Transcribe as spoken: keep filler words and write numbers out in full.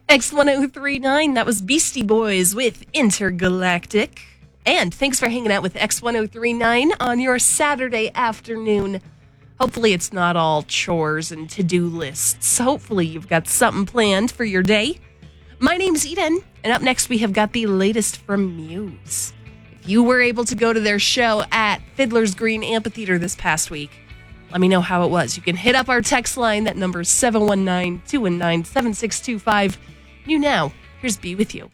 X ten thirty-nine, that was Beastie Boys with Intergalactic. And thanks for hanging out with X ten thirty-nine on your Saturday afternoon. Hopefully it's not all chores and to-do lists. Hopefully you've got something planned for your day. My name's Eden, and up next we have got the latest from Muse. If you were able to go to their show at Fiddler's Green Amphitheater this past week, let me know how it was. You can hit up our text line. That number is seven one nine, two one nine, seven six two five. You now, here's Be With You.